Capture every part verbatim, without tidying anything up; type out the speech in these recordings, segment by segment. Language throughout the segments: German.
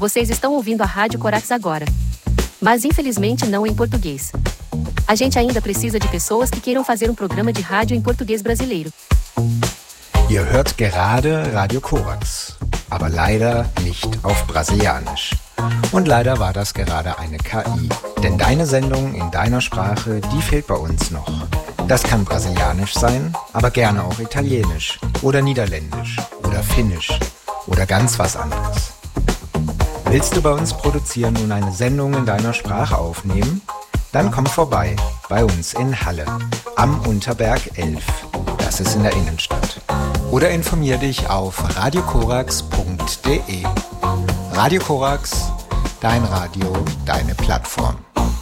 Vocês estão ouvindo a Rádio Corax agora. Mas infelizmente não em português. A gente ainda precisa de pessoas que queiram fazer um programa de rádio em português brasileiro. Ihr hört gerade Radio Corax, aber leider nicht auf Brasilianisch. Und leider war das gerade eine K I. Denn deine Sendung in deiner Sprache, die fehlt bei uns noch. Das kann Brasilianisch sein, aber gerne auch Italienisch oder Niederländisch oder Finnisch oder ganz was anderes. Willst du bei uns produzieren und eine Sendung in deiner Sprache aufnehmen? Dann komm vorbei, bei uns in Halle, am Unterberg elf. Das ist in der Innenstadt. Oder informier dich auf radiokorax punkt de. Radio Corax, dein Radio, deine Plattform.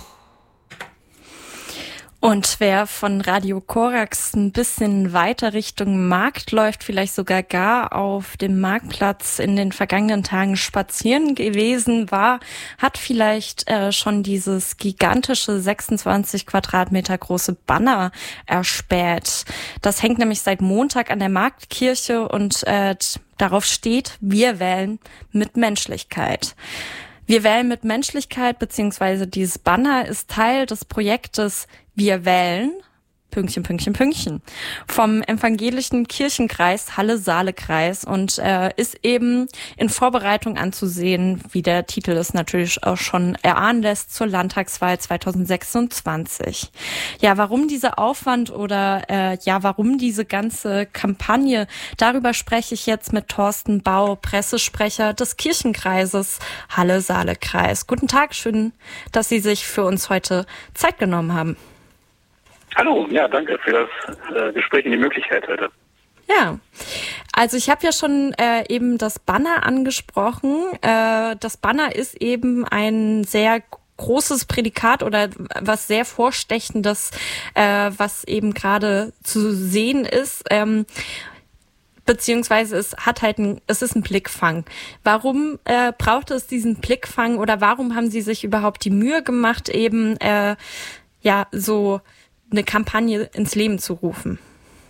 Und wer von Radio Corax ein bisschen weiter Richtung Markt läuft, vielleicht sogar gar auf dem Marktplatz in den vergangenen Tagen spazieren gewesen war, hat vielleicht äh, schon dieses gigantische sechsundzwanzig Quadratmeter große Banner erspäht. Das hängt nämlich seit Montag an der Marktkirche und äh, darauf steht: Wir wählen mit Menschlichkeit. Wir wählen mit Menschlichkeit, beziehungsweise dieses Banner ist Teil des Projektes Wir wählen, Pünktchen, Pünktchen, Pünktchen, vom evangelischen Kirchenkreis Halle-Saale-Kreis und äh, ist eben in Vorbereitung anzusehen, wie der Titel es natürlich auch schon erahnen lässt, zur Landtagswahl zwanzig sechsundzwanzig. Ja, warum dieser Aufwand oder äh, ja, warum diese ganze Kampagne? Darüber spreche ich jetzt mit Thorsten Bau, Pressesprecher des Kirchenkreises Halle-Saale-Kreis. Guten Tag, schön, dass Sie sich für uns heute Zeit genommen haben. Hallo, ja, danke für das äh, Gespräch und die Möglichkeit heute. Ja, also ich habe ja schon äh, eben das Banner angesprochen. Äh, das Banner ist eben ein sehr großes Prädikat oder was sehr Vorstechendes, äh, was eben gerade zu sehen ist. Ähm, Beziehungsweise es hat halt ein, es ist ein Blickfang. Warum äh, braucht es diesen Blickfang oder warum haben Sie sich überhaupt die Mühe gemacht, eben äh, ja so eine Kampagne ins Leben zu rufen?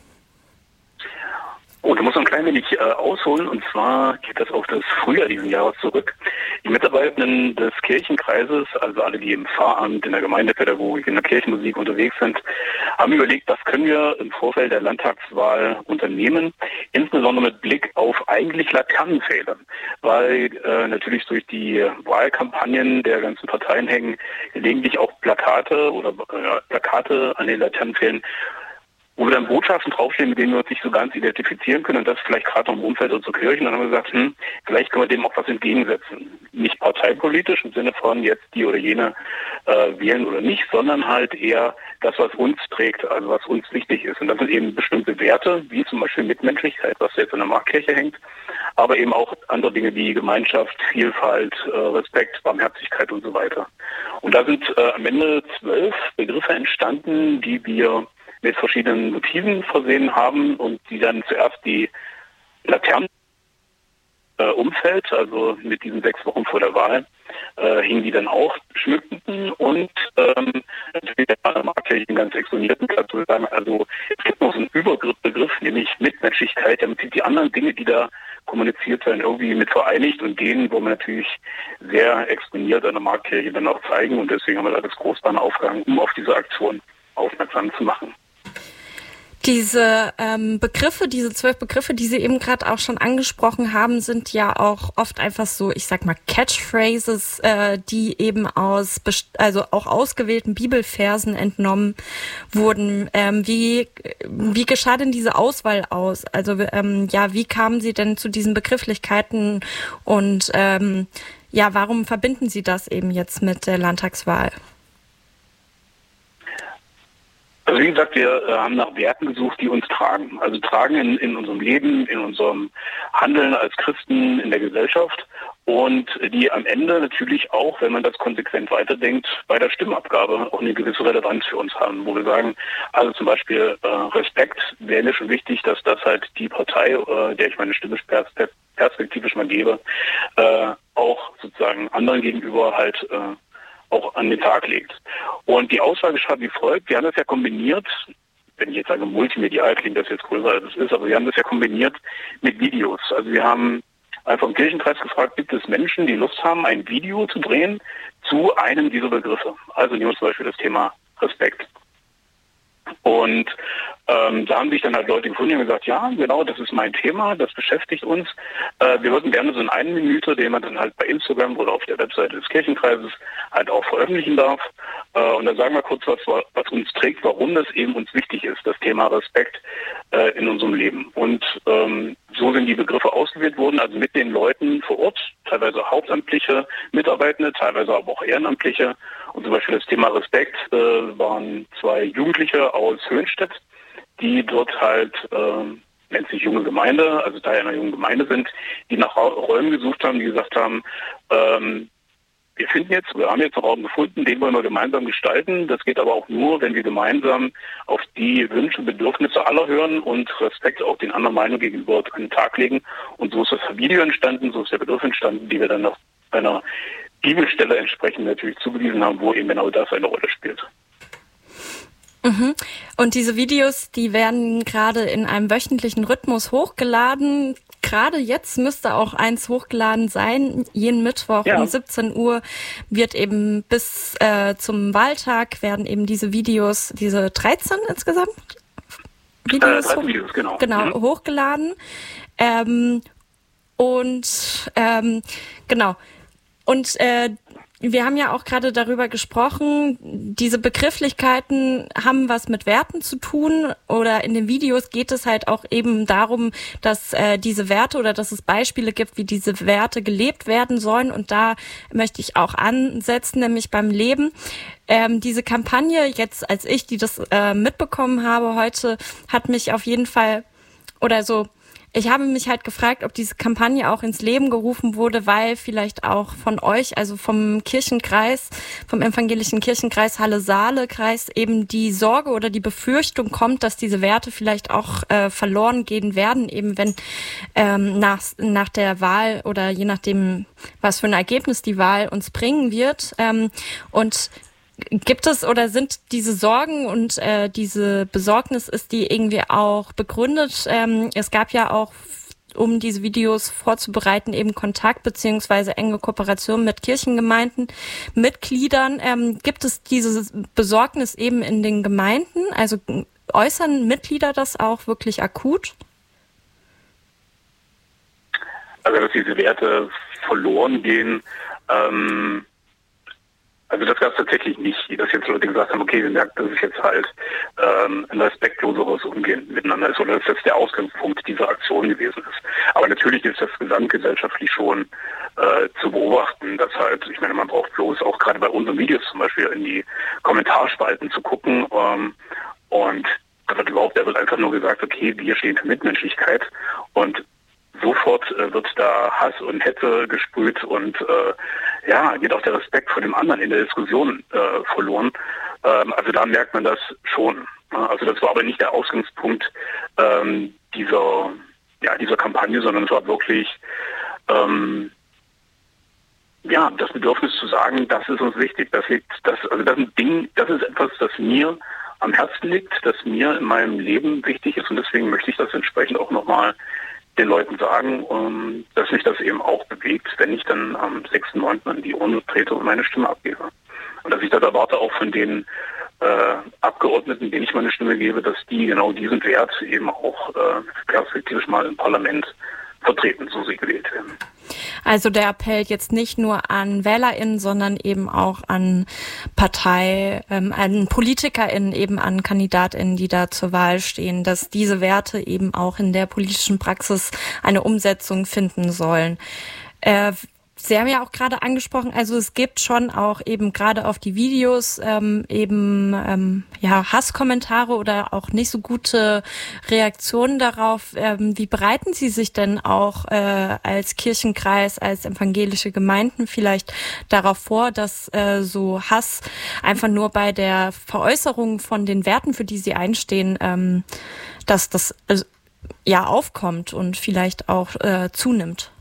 Oh, da muss man ein klein wenig äh, ausholen, und zwar geht das auf das Frühjahr dieses Jahres zurück. Die Mitarbeitenden des Kirchenkreises, also alle, die im Pfarramt, in der Gemeindepädagogik, in der Kirchenmusik unterwegs sind, haben überlegt, was können wir im Vorfeld der Landtagswahl unternehmen, insbesondere mit Blick auf eigentlich Laternenpfähle, weil äh, natürlich durch die Wahlkampagnen der ganzen Parteien hängen gelegentlich auch Plakate oder äh, Plakate an den Laternenpfählen, wo wir dann Botschaften draufstehen, mit denen wir uns nicht so ganz identifizieren können, und das vielleicht gerade noch im Umfeld unserer Kirchen. Dann haben wir gesagt, hm, vielleicht können wir dem auch was entgegensetzen. Nicht parteipolitisch im Sinne von jetzt die oder jene äh, wählen oder nicht, sondern halt eher das, was uns trägt, also was uns wichtig ist. Und das sind eben bestimmte Werte, wie zum Beispiel Mitmenschlichkeit, was jetzt in der Marktkirche hängt, aber eben auch andere Dinge wie Gemeinschaft, Vielfalt, äh, Respekt, Barmherzigkeit und so weiter. Und da sind äh, am Ende zwölf Begriffe entstanden, die wir mit verschiedenen Motiven versehen haben und die dann zuerst die Laternen äh, Umfeld, also mit diesen sechs Wochen vor der Wahl, äh, hingen die dann auch, schmückten und ähm, natürlich der Marktkirchen ganz exponierten dazu sagen, also es gibt noch so einen Überbegriff, nämlich Mitmenschlichkeit, damit sich die anderen Dinge, die da kommuniziert werden, irgendwie mit vereinigt, und denen, wo wir natürlich sehr exponiert an der Marktkirche dann auch zeigen, und deswegen haben wir da das Großbanner aufgehangen, um auf diese Aktion aufmerksam zu machen. Diese ähm, Begriffe, diese zwölf Begriffe, die Sie eben gerade auch schon angesprochen haben, sind ja auch oft einfach so, ich sag mal, Catchphrases, äh, die eben aus, also auch ausgewählten Bibelversen entnommen wurden. Ähm, wie wie geschah denn diese Auswahl aus? Also ähm, ja, wie kamen Sie denn zu diesen Begrifflichkeiten und ähm, ja, warum verbinden Sie das eben jetzt mit der Landtagswahl? Also wie gesagt, wir äh, haben nach Werten gesucht, die uns tragen. Also tragen in, in unserem Leben, in unserem Handeln als Christen in der Gesellschaft, und die am Ende natürlich auch, wenn man das konsequent weiterdenkt, bei der Stimmabgabe auch eine gewisse Relevanz für uns haben, wo wir sagen, also zum Beispiel äh, Respekt wäre mir schon wichtig, dass das halt die Partei, äh, der ich meine Stimme perspektivisch mal gebe, äh, auch sozusagen anderen gegenüber halt äh, auch an den Tag legt. Und die Auswahl geschah wie folgt. Wir haben das ja kombiniert, wenn ich jetzt sage multimedial, klingt das jetzt größer als es ist, aber wir haben das ja kombiniert mit Videos. Also wir haben einfach im Kirchenkreis gefragt, gibt es Menschen, die Lust haben, ein Video zu drehen zu einem dieser Begriffe? Also nehmen wir zum Beispiel das Thema Respekt. Und ähm, da haben sich dann halt Leute gefunden, die haben gesagt, ja, genau, das ist mein Thema, das beschäftigt uns. Äh, wir würden gerne so einen einen Minute, den man dann halt bei Instagram oder auf der Webseite des Kirchenkreises halt auch veröffentlichen darf. Äh, und dann sagen wir kurz, was, was uns trägt, warum das eben uns wichtig ist, das Thema Respekt äh, in unserem Leben. Und ähm, so sind die Begriffe ausgewählt worden, also mit den Leuten vor Ort, teilweise hauptamtliche Mitarbeitende, teilweise aber auch Ehrenamtliche. Und zum Beispiel das Thema Respekt äh, waren zwei Jugendliche aus Höhenstedt, die dort halt, äh, nennt sich junge Gemeinde, also Teil einer jungen Gemeinde sind, die nach Räumen gesucht haben, die gesagt haben, ähm, wir finden jetzt, wir haben jetzt einen Raum gefunden, den wollen wir gemeinsam gestalten. Das geht aber auch nur, wenn wir gemeinsam auf die Wünsche und Bedürfnisse aller hören und Respekt auch den anderen Meinungen gegenüber an den Tag legen. Und so ist das Video entstanden, so ist der Begriff entstanden, die wir dann nach einer Bibelstelle entsprechend natürlich zugewiesen haben, wo eben genau das eine Rolle spielt. Mhm. Und diese Videos, die werden gerade in einem wöchentlichen Rhythmus hochgeladen. Gerade jetzt müsste auch eins hochgeladen sein. Jeden Mittwoch ja. um siebzehn Uhr wird eben bis äh, zum Wahltag werden eben diese Videos, diese dreizehn insgesamt Videos, äh, hoch- Videos genau, genau mhm. hochgeladen. Ähm, und ähm, genau. Und äh, wir haben ja auch gerade darüber gesprochen, diese Begrifflichkeiten haben was mit Werten zu tun, oder in den Videos geht es halt auch eben darum, dass äh, diese Werte oder dass es Beispiele gibt, wie diese Werte gelebt werden sollen, und da möchte ich auch ansetzen, nämlich beim Leben. Ähm, diese Kampagne jetzt, als ich die das äh, mitbekommen habe heute, hat mich auf jeden Fall oder so Ich habe mich halt gefragt, ob diese Kampagne auch ins Leben gerufen wurde, weil vielleicht auch von euch, also vom Kirchenkreis, vom evangelischen Kirchenkreis Halle-Saale-Kreis eben die Sorge oder die Befürchtung kommt, dass diese Werte vielleicht auch äh, verloren gehen werden, eben wenn ähm, nach, nach der Wahl oder je nachdem, was für ein Ergebnis die Wahl uns bringen wird. Ähm, und Gibt es oder sind diese Sorgen und äh, diese Besorgnis, ist die irgendwie auch begründet? Ähm, es gab ja auch, um diese Videos vorzubereiten, eben Kontakt beziehungsweise enge Kooperation mit Kirchengemeinden, Mitgliedern. Ähm, gibt es diese Besorgnis eben in den Gemeinden? Also äußern Mitglieder das auch wirklich akut? Also dass diese Werte verloren gehen, ähm Also das gab es tatsächlich nicht, dass jetzt Leute gesagt haben, okay, wir merken, dass es jetzt halt ähm, ein respektloseres Umgehen miteinander ist oder dass das der Ausgangspunkt dieser Aktion gewesen ist. Aber natürlich ist das gesamtgesellschaftlich schon äh, zu beobachten, dass halt, ich meine, man braucht bloß auch gerade bei unseren Videos zum Beispiel in die Kommentarspalten zu gucken ähm, und da wird überhaupt, da wird einfach nur gesagt, okay, wir stehen für Mitmenschlichkeit, und sofort äh, wird da Hass und Hetze gesprüht und äh, ja, geht auch der Respekt vor dem anderen in der Diskussion äh, verloren. Ähm, also da merkt man das schon. Also das war aber nicht der Ausgangspunkt ähm, dieser, ja, dieser Kampagne, sondern es war wirklich ähm, ja, das Bedürfnis zu sagen, das ist uns wichtig. Das liegt, das, also das ist ein Ding, das ist etwas, das mir am Herzen liegt, das mir in meinem Leben wichtig ist, und deswegen möchte ich das entsprechend auch nochmal den Leuten sagen, um, dass mich das eben auch bewegt, wenn ich dann am sechsten neunten an die Urne trete und meine Stimme abgebe. Und dass ich das erwarte auch von den äh, Abgeordneten, denen ich meine Stimme gebe, dass die genau diesen Wert eben auch äh, perspektivisch mal im Parlament vertreten, so sie gewählt werden. Also der Appell jetzt nicht nur an WählerInnen, sondern eben auch an Partei, ähm, an PolitikerInnen, eben an KandidatInnen, die da zur Wahl stehen, dass diese Werte eben auch in der politischen Praxis eine Umsetzung finden sollen. Äh, Sie haben ja auch gerade angesprochen, also es gibt schon auch eben gerade auf die Videos ähm, eben ähm, ja Hasskommentare oder auch nicht so gute Reaktionen darauf. Ähm, wie bereiten Sie sich denn auch äh, als Kirchenkreis, als evangelische Gemeinden vielleicht darauf vor, dass äh, so Hass einfach nur bei der Veräußerung von den Werten, für die Sie einstehen, ähm, dass das äh, ja aufkommt und vielleicht auch äh, zunimmt?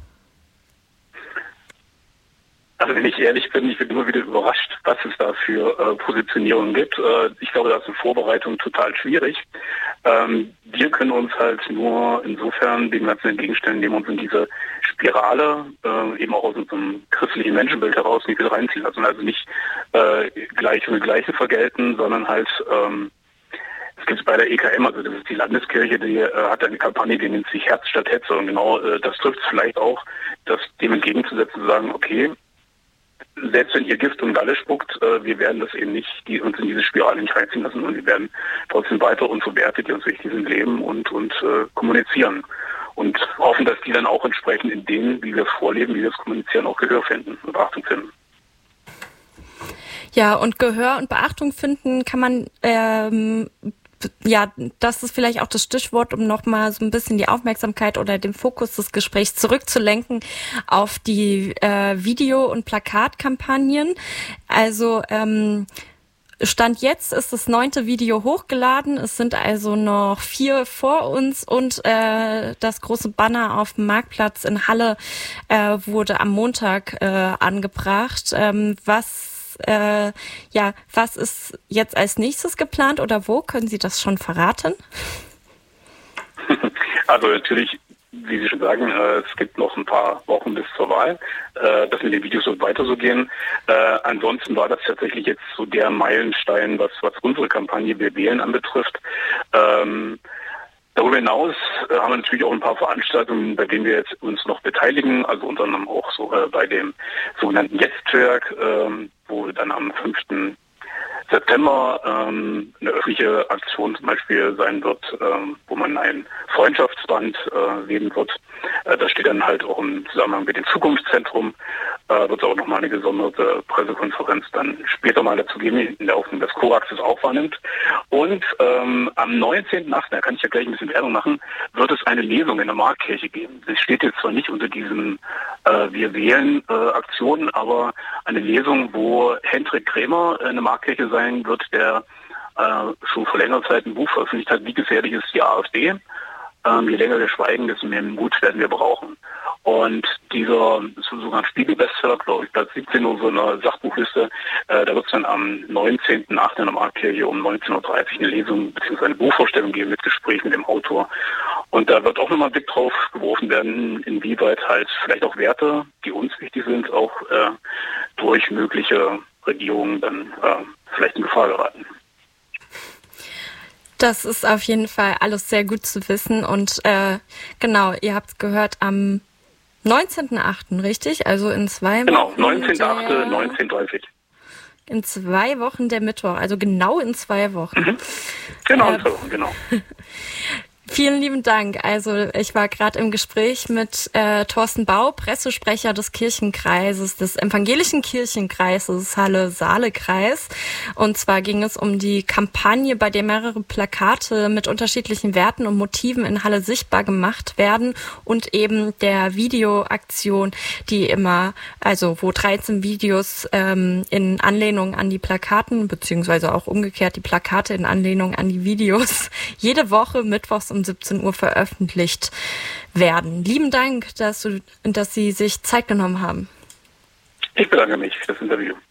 Also wenn ich ehrlich bin, ich bin immer wieder überrascht, was es da für äh, Positionierungen gibt. Äh, ich glaube, da ist eine Vorbereitung total schwierig. Ähm, wir können uns halt nur insofern dem Ganzen entgegenstellen, indem wir uns in diese Spirale äh, eben auch aus unserem christlichen Menschenbild heraus nicht wieder reinziehen lassen. Also nicht äh, Gleiche mit Gleiche vergelten, sondern halt ähm, es gibt es bei der E K M, also das ist die Landeskirche, die äh, hat eine Kampagne, die nennt sich Herz statt Hetze. Und genau äh, das trifft es vielleicht auch, das dem entgegenzusetzen, zu sagen, okay, selbst wenn ihr Gift und Galle spuckt, äh, wir werden das eben nicht, die uns in diese Spirale nicht reinziehen lassen und wir werden trotzdem weiter unsere Werte, die uns wichtig sind, leben und, und äh, kommunizieren. Und hoffen, dass die dann auch entsprechend in denen, wie wir es vorleben, wie wir es kommunizieren, auch Gehör finden und Beachtung finden. Ja, und Gehör und Beachtung finden kann man, ähm, ja, das ist vielleicht auch das Stichwort, um nochmal so ein bisschen die Aufmerksamkeit oder den Fokus des Gesprächs zurückzulenken auf die äh, Video- und Plakatkampagnen. Also ähm, Stand jetzt ist das neunte Video hochgeladen. Es sind also noch vier vor uns und äh, das große Banner auf dem Marktplatz in Halle äh, wurde am Montag äh, angebracht. Ähm, was Äh, ja, was ist jetzt als nächstes geplant oder wo? Können Sie das schon verraten? Also natürlich, wie Sie schon sagen, äh, es gibt noch ein paar Wochen bis zur Wahl, äh, dass mit den Videos so weiter so gehen. Äh, ansonsten war das tatsächlich jetzt so der Meilenstein, was, was unsere Kampagne Wir wählen anbetrifft. Ähm, Darüber hinaus äh, haben wir natürlich auch ein paar Veranstaltungen, bei denen wir jetzt uns noch beteiligen, also unter anderem auch so äh, bei dem sogenannten Jetzt-Werk, ähm, wo wir dann am fünften September ähm, eine öffentliche Aktion zum Beispiel sein wird, ähm, wo man ein Freundschaftsband äh, leben wird. Äh, das steht dann halt auch im Zusammenhang mit dem Zukunftszentrum. Äh, wird es auch nochmal eine gesonderte Pressekonferenz dann später mal dazu geben, in der Hoffnung, dass Korax es auch wahrnimmt. Und ähm, am neunzehnten achten, da kann ich ja gleich ein bisschen Werbung machen, wird es eine Lesung in der Marktkirche geben. Das steht jetzt zwar nicht unter diesen äh, Wir wählen äh, Aktionen, aber eine Lesung, wo Hendrik Krämer in der Marktkirche sein wird, der äh, schon vor längerer Zeit ein Buch veröffentlicht hat, Wie gefährlich ist die AfD? Ähm, je länger wir schweigen, desto mehr Mut werden wir brauchen. Und dieser sogenannte Spiegel-Bestseller, glaube ich, Platz siebzehn oder so einer Sachbuchliste, äh, da wird es dann am neunzehnten achten in der Marktkirche um neunzehn Uhr dreißig eine Lesung bzw. eine Buchvorstellung geben mit Gespräch mit dem Autor. Und da wird auch nochmal ein Blick drauf geworfen werden, inwieweit halt vielleicht auch Werte, die uns wichtig sind, auch äh, durch mögliche Regierungen dann äh, vielleicht in Gefahr geraten. Das ist auf jeden Fall alles sehr gut zu wissen und äh, genau, ihr habt gehört am neunzehnten achten, richtig? Also in zwei Wochen. Genau, neunzehnten achten neunzehn Uhr dreißig. In zwei Wochen der Mittwoch, also genau in zwei Wochen. Mhm. Genau, äh, in zwei Wochen, genau. Vielen lieben Dank. Also ich war gerade im Gespräch mit äh, Thorsten Bau, Pressesprecher des Kirchenkreises, des evangelischen Kirchenkreises Halle-Saale-Kreis. Und zwar ging es um die Kampagne, bei der mehrere Plakate mit unterschiedlichen Werten und Motiven in Halle sichtbar gemacht werden und eben der Videoaktion, die immer, also wo dreizehn Videos ähm, in Anlehnung an die Plakaten, beziehungsweise auch umgekehrt die Plakate in Anlehnung an die Videos, jede Woche mittwochs um siebzehn Uhr veröffentlicht werden. Lieben Dank, dass, du, dass Sie sich Zeit genommen haben. Ich bedanke mich für das Interview.